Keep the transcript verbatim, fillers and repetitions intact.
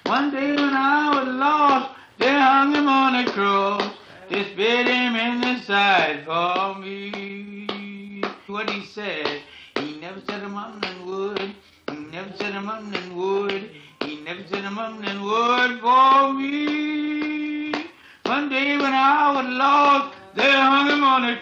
One day when I was lost, they hung him on a cross. They spit him in the side for me. What he said, he never said a mountain would. He never said a mountain would. He never said a mountain would for me. One day when I was lost, they hung him on a